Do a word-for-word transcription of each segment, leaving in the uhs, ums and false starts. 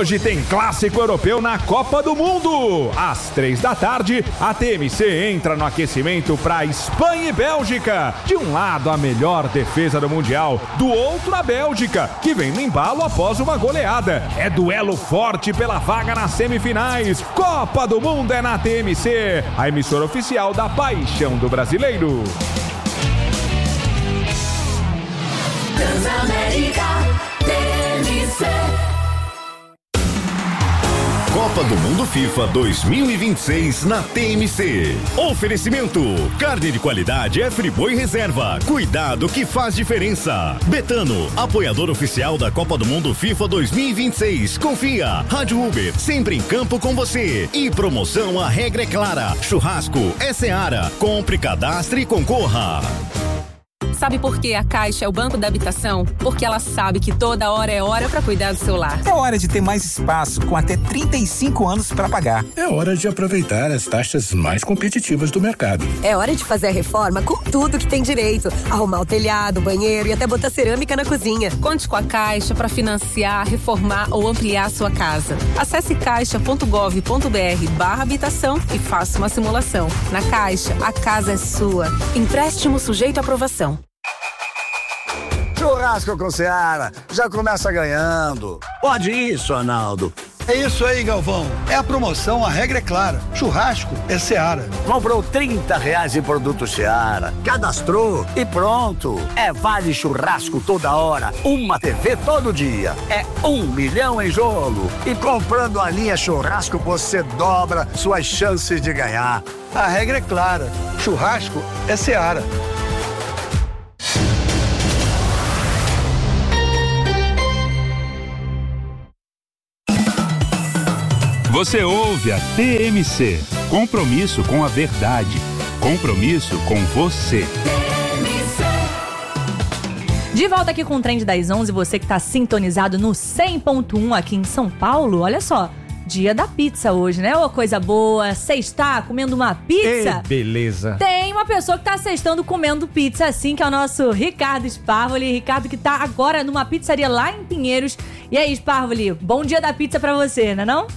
Hoje tem clássico europeu na Copa do Mundo. Às três da tarde, a T M C entra no aquecimento para Espanha e Bélgica. De um lado, a melhor defesa do Mundial. Do outro, a Bélgica, que vem no embalo após uma goleada. É duelo forte pela vaga nas semifinais. Copa do Mundo é na T M C, a emissora oficial da paixão do brasileiro. Transamérica T M C. Copa do Mundo FIFA dois mil e vinte e seis na T M C. Oferecimento: carne de qualidade é Friboi Reserva. Cuidado que faz diferença. Betano, apoiador oficial da Copa do Mundo FIFA dois mil e vinte e seis. Confia. Rádio Uber, sempre em campo com você. E promoção, a regra é clara. Churrasco é Seara. Compre, cadastre e concorra. Sabe por que a Caixa é o Banco da Habitação? Porque ela sabe que toda hora é hora para cuidar do seu lar. É hora de ter mais espaço, com até trinta e cinco anos para pagar. É hora de aproveitar as taxas mais competitivas do mercado. É hora de fazer a reforma com tudo que tem direito. Arrumar o telhado, o banheiro e até botar cerâmica na cozinha. Conte com a Caixa para financiar, reformar ou ampliar a sua casa. Acesse caixa ponto gov ponto br barra habitação e faça uma simulação. Na Caixa, a casa é sua. Empréstimo sujeito à aprovação. Churrasco com Seara, já começa ganhando. Pode isso, Arnaldo. É isso aí, Galvão. É a promoção, a regra é clara. Churrasco é Seara. Comprou trinta reais em produto Seara, cadastrou e pronto. É vale churrasco toda hora, uma T V todo dia. É um milhão em jogo. E comprando a linha churrasco, você dobra suas chances de ganhar. A regra é clara. Churrasco é Seara. Você ouve a T M C. Compromisso com a verdade. Compromisso com você. De volta aqui com o Trend das onze, você que está sintonizado no cem ponto um aqui em São Paulo. Olha só, dia da pizza hoje, né? Ô, coisa boa. Sextar comendo uma pizza. Ei, beleza. Tem uma pessoa que tá sextando comendo pizza assim, que é o nosso Ricardo Sparvoli. Ricardo que tá agora numa pizzaria lá em Pinheiros. E aí, Sparvoli, bom dia da pizza pra você, né não?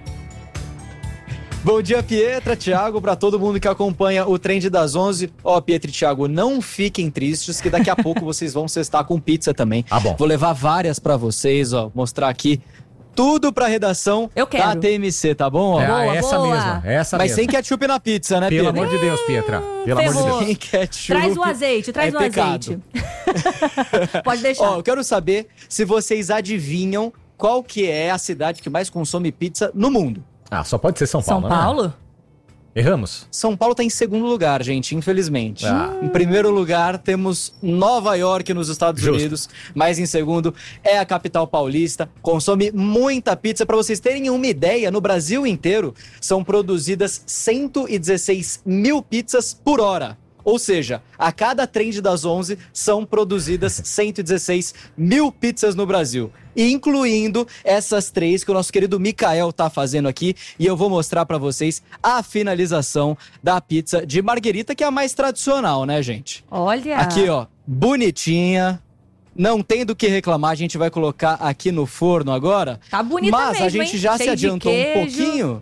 Bom dia, Pietra, Thiago, pra todo mundo que acompanha o Trend das onze. Ó, Pietra e Thiago, não fiquem tristes que daqui a pouco vocês vão cestar com pizza também. Ah, bom. Vou levar várias pra vocês, ó, mostrar aqui tudo pra redação Eu quero. da T M C, tá bom? Ó, É, boa, essa boa. mesma, essa Mas mesmo. sem ketchup na pizza, né, Pelo Pietra? amor de Deus, Pietra. Pelo ferrou. amor de Deus. Sem ketchup. Traz o azeite, traz é o azeite. Pode deixar. Ó, eu quero saber se vocês adivinham qual que é a cidade que mais consome pizza no mundo. Ah, só pode ser São Paulo, São né? Paulo? Erramos? São Paulo tá em segundo lugar, gente, infelizmente. Ah. Em primeiro lugar, temos Nova York, nos Estados Justo. Unidos. Mas em segundo, é a capital paulista. Consome muita pizza. Pra vocês terem uma ideia, no Brasil inteiro, são produzidas cento e dezesseis mil pizzas por hora. Ou seja, a cada Trend das onze são produzidas cento e dezesseis mil pizzas no Brasil. E incluindo essas três que o nosso querido Mikael tá fazendo aqui. E eu vou mostrar pra vocês a finalização da pizza de marguerita, que é a mais tradicional, né, gente? Olha. Aqui, ó, bonitinha. Não tem do que reclamar, a gente vai colocar aqui no forno agora. Tá bonita Mas mesmo, a gente hein? já Cheio se de adiantou um queijo. pouquinho.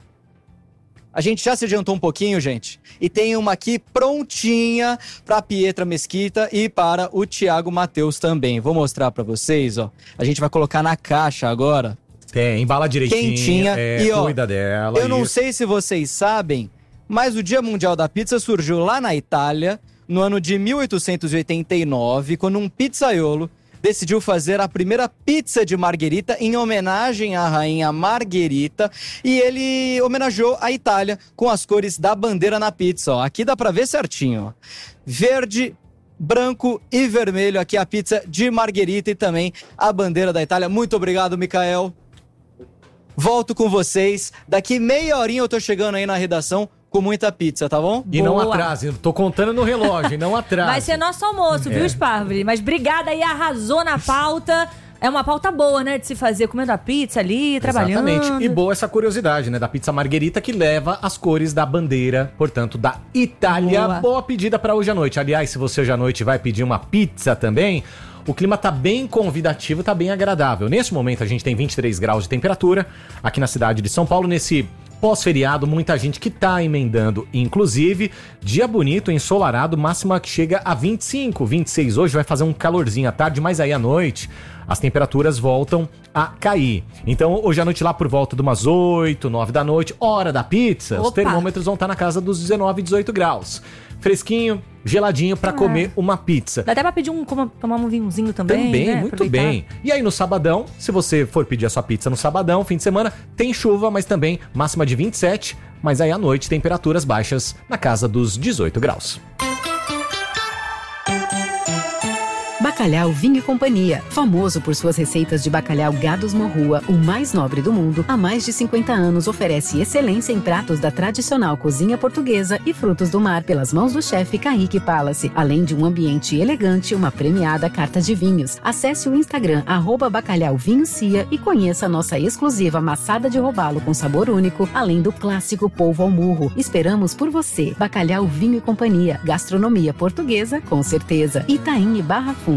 A gente já se adiantou um pouquinho, gente. E tem uma aqui prontinha pra Pietra Mesquita e para o Thiago Matheus também. Vou mostrar pra vocês, ó. A gente vai colocar na caixa agora. Tem, embala direitinho. Quentinha. É, E, ó, cuida dela. Eu não isso. sei se vocês sabem, mas o Dia Mundial da Pizza surgiu lá na Itália, no ano de mil oitocentos e oitenta e nove, quando um pizzaiolo decidiu fazer a primeira pizza de marguerita em homenagem à rainha Margherita, e ele homenageou a Itália com as cores da bandeira na pizza, ó. Aqui dá pra ver certinho, ó. Verde, branco e vermelho, aqui a pizza de marguerita e também a bandeira da Itália. Muito obrigado, Mikael. Volto com vocês. Daqui meia horinha eu tô chegando aí na redação com muita pizza, tá bom? E não Boa. atrase, tô contando no relógio, não atrase. Vai ser nosso almoço, É. viu, Sparvoli? Mas obrigada aí, arrasou na pauta. É uma pauta boa, né, de se fazer, comendo a pizza ali, trabalhando. Exatamente. E boa essa curiosidade, né, da pizza marguerita, que leva as cores da bandeira, portanto, da Itália. Boa. Boa pedida para hoje à noite. Aliás, se você hoje à noite vai pedir uma pizza também, o clima tá bem convidativo, tá bem agradável. Nesse momento a gente tem vinte e três graus de temperatura aqui na cidade de São Paulo, nesse pós-feriado, muita gente que tá emendando, inclusive, dia bonito, ensolarado, máxima que chega a vinte e cinco, vinte e seis hoje, vai fazer um calorzinho à tarde, mas aí à noite as temperaturas voltam a cair. Então, hoje à noite lá por volta de umas oito, nove da noite, hora da pizza, Opa. Os termômetros vão estar na casa dos dezenove, dezoito graus. Fresquinho, geladinho pra ah. comer uma pizza. Dá até pra pedir um, tomar um vinhozinho também, Também, né? muito Aproveitar. bem. E aí no sabadão, se você for pedir a sua pizza no sabadão, fim de semana, tem chuva, mas também máxima de vinte e sete, mas aí à noite temperaturas baixas na casa dos dezoito graus. Bacalhau Vinho e Companhia, famoso por suas receitas de bacalhau Gados Morrua, o mais nobre do mundo, há mais de cinquenta anos oferece excelência em pratos da tradicional cozinha portuguesa e frutos do mar pelas mãos do chefe Kaique Palace, além de um ambiente elegante e uma premiada carta de vinhos. Acesse o Instagram, arroba Bacalhau Vinho Cia e conheça a nossa exclusiva maçada de robalo com sabor único, além do clássico polvo ao murro. Esperamos por você. Bacalhau Vinho e Companhia, gastronomia portuguesa com certeza. Itaim e Barra Funda.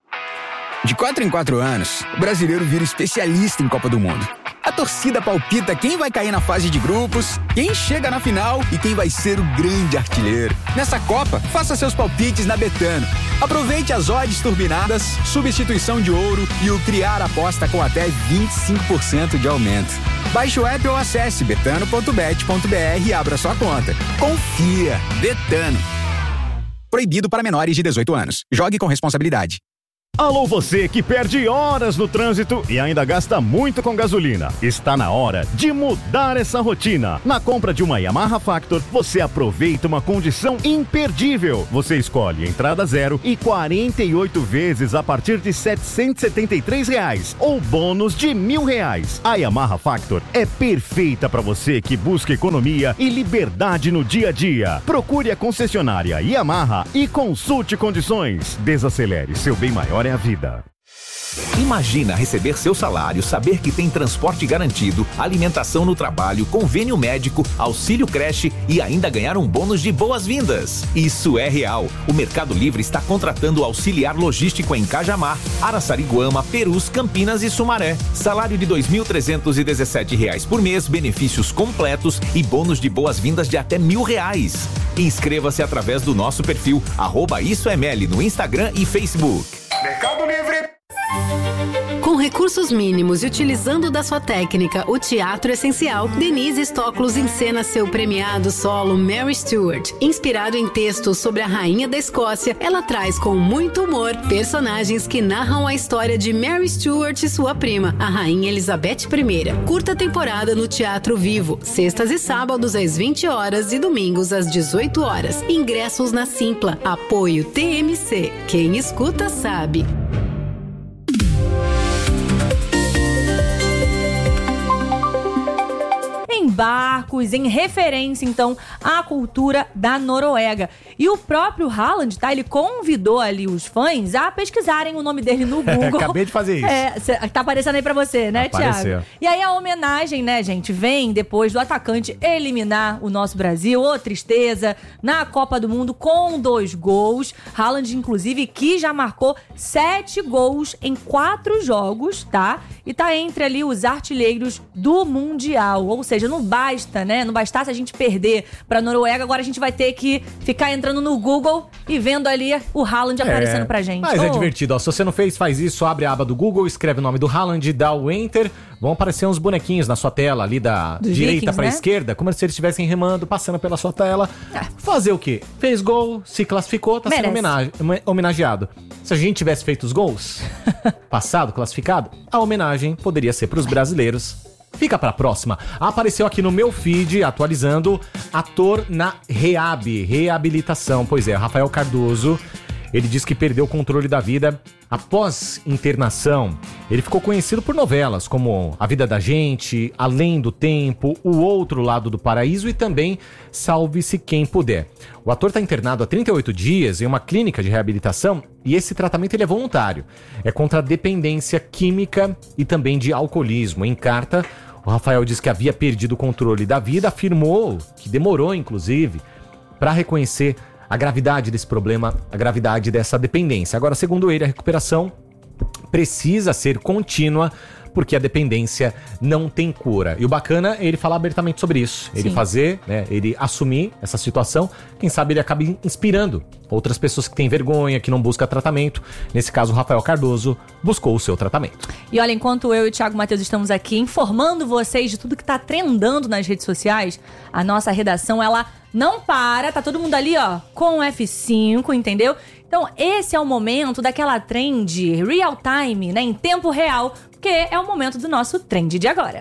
De quatro em quatro anos, o brasileiro vira especialista em Copa do Mundo. A torcida palpita quem vai cair na fase de grupos, quem chega na final e quem vai ser o grande artilheiro. Nessa Copa, faça seus palpites na Betano. Aproveite as odds turbinadas, substituição de ouro e o Criar Aposta com até vinte e cinco por cento de aumento. Baixe o app ou acesse betano ponto bet ponto br e abra sua conta. Confia! Betano. Proibido para menores de dezoito anos. Jogue com responsabilidade. Alô, você que perde horas no trânsito e ainda gasta muito com gasolina. Está na hora de mudar essa rotina. Na compra de uma Yamaha Factor, você aproveita uma condição imperdível. Você escolhe entrada zero e quarenta e oito vezes a partir de setecentos e setenta e três reais ou bônus de mil reais. A Yamaha Factor é perfeita para você que busca economia e liberdade no dia a dia. Procure a concessionária Yamaha e consulte condições. Desacelere, seu bem maior é a vida. Imagina receber seu salário, saber que tem transporte garantido, alimentação no trabalho, convênio médico, auxílio creche e ainda ganhar um bônus de boas-vindas. Isso é real. O Mercado Livre está contratando auxiliar logístico em Cajamar, Araçariguama, Perus, Campinas e Sumaré. Salário de dois mil trezentos e dezessete reais por mês, benefícios completos e bônus de boas-vindas de até mil reais. Inscreva-se através do nosso perfil arroba Isso é Meli no Instagram e Facebook. Mercado Livre. Com recursos mínimos e utilizando da sua técnica o teatro essencial, Denise Stoklos encena seu premiado solo Mary Stuart. Inspirado em textos sobre a rainha da Escócia, ela traz com muito humor personagens que narram a história de Mary Stuart e sua prima, a rainha Elizabeth I. Curta temporada no Teatro Vivo, sextas e sábados às vinte horas e domingos às dezoito horas. Ingressos na Simpla. Apoio T M C. Quem escuta sabe. Em barcos, em referência, então, à cultura da Noruega. E o próprio Haaland, tá? Ele convidou ali os fãs a pesquisarem o nome dele no Google. Acabei de fazer isso. É, cê, tá aparecendo aí pra você, né, Apareceu. Thiago? E aí a homenagem, né, gente, vem depois do atacante eliminar o nosso Brasil. Ô, tristeza, na Copa do Mundo com dois gols. Haaland, inclusive, que já marcou sete gols em quatro jogos, tá? E tá entre ali os artilheiros do Mundial. Ou seja, não basta, né? Não bastasse a gente perder pra Noruega, agora a gente vai ter que ficar entrando no Google e vendo ali o Haaland aparecendo é, pra gente. Mas oh. é divertido, ó. Se você não fez, faz isso, abre a aba do Google, escreve o nome do Haaland, dá o Enter, vão aparecer uns bonequinhos na sua tela, ali da Dos direita Vikings, pra né? esquerda, como se eles estivessem remando, passando pela sua tela. É. Fazer o quê? Fez gol, se classificou, tá Merece. sendo homenage, homenageado. Se a gente tivesse feito os gols, passado, classificado, a homenagem poderia ser pros brasileiros. Fica pra próxima. Apareceu aqui no meu feed, atualizando, ator na rehab, reabilitação. Pois é, Rafael Cardoso, ele diz que perdeu o controle da vida após internação. Ele ficou conhecido por novelas como A Vida da Gente, Além do Tempo, O Outro Lado do Paraíso e também Salve-se Quem Puder. O ator está internado há trinta e oito dias em uma clínica de reabilitação e esse tratamento ele é voluntário. É contra a dependência química e também de alcoolismo. Em carta, o Rafael diz que havia perdido o controle da vida, afirmou que demorou, inclusive, para reconhecer a gravidade desse problema, a gravidade dessa dependência. Agora, segundo ele, a recuperação precisa ser contínua, porque a dependência não tem cura. E o bacana é ele falar abertamente sobre isso. Ele Sim. fazer, né, ele assumir essa situação. Quem sabe ele acaba inspirando outras pessoas que têm vergonha, que não buscam tratamento. Nesse caso, o Rafael Cardoso buscou o seu tratamento. E olha, enquanto eu e o Thiago Matheus estamos aqui informando vocês de tudo que tá trendando nas redes sociais, a nossa redação, ela não para, tá todo mundo ali, ó, com o F cinco, entendeu? Então, esse é o momento daquela trend real time, né, em tempo real, porque é o momento do nosso trend de agora.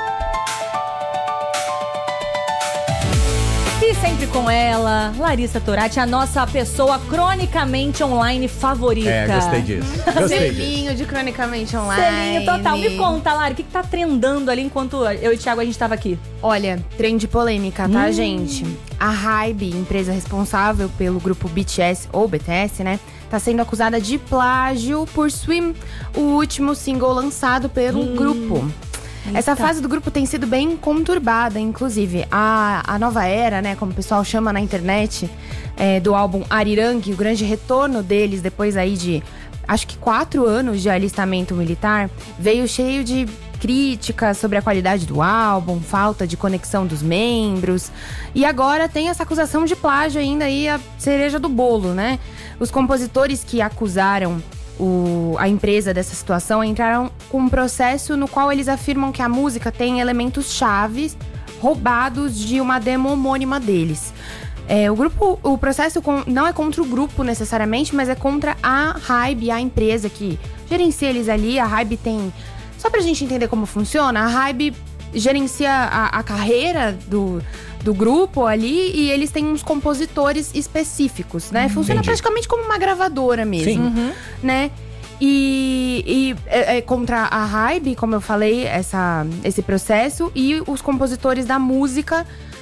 E sempre com ela, Larissa Torati, a nossa pessoa cronicamente online favorita. É, gostei disso. Gostei disso. Selinho de cronicamente online. Selinho total. Me conta, Lari, o que, que tá trendando ali enquanto eu e o Thiago a gente tava aqui? Olha, trend polêmica, tá, Hum. gente? A Hybe, empresa responsável pelo grupo B T S, ou B T S, né? Tá sendo acusada de plágio por Swim, o último single lançado pelo Hum. grupo. Essa fase do grupo tem sido bem conturbada, inclusive. A, a nova era, né, como o pessoal chama na internet, é, do álbum Arirang, o grande retorno deles depois aí de, acho que quatro anos de alistamento militar, veio cheio de críticas sobre a qualidade do álbum, falta de conexão dos membros. E agora tem essa acusação de plágio ainda aí, a cereja do bolo, né? Os compositores que acusaram O, a empresa dessa situação entraram com um processo no qual eles afirmam que a música tem elementos chaves roubados de uma demo homônima deles. É, o grupo, o processo com, não é contra o grupo necessariamente, mas é contra a Hybe, a empresa que gerencia eles ali. A Hybe tem... Só pra gente entender como funciona, a Hybe gerencia a, a carreira do... do grupo ali, e eles têm uns compositores específicos, né? Funciona Entendi. praticamente como uma gravadora mesmo, Sim. Uhum. né? E, e é, é contra a Hybe, como eu falei, essa, esse processo, e os compositores da música